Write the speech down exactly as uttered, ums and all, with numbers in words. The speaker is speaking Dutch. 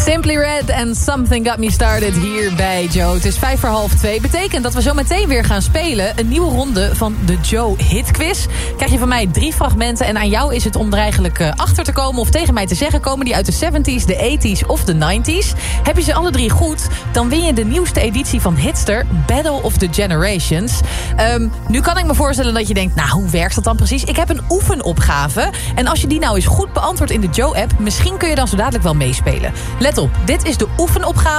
Simply Red en Something Got Me Started hier bij Joe. Het is vijf voor half twee. Betekent dat we zo meteen weer gaan spelen. Een nieuwe ronde van de Joe Hit Quiz. Krijg je van mij drie fragmenten. En aan jou is het om er eigenlijk uh, achter te komen. Of tegen mij te zeggen. Komen die uit de zeventies, de tachtiger of de negentiger? Heb je ze alle drie goed? Dan win je de nieuwste editie van Hitster. Battle of the Generations. Um, nu kan ik me voorstellen dat je denkt. Nou, hoe werkt dat dan precies? Ik heb een oefenopgave. En als je die nou eens goed beantwoordt in de Joe-app. Misschien kun je dan zo dadelijk wel meespelen. Let op, dit is de oefenopgave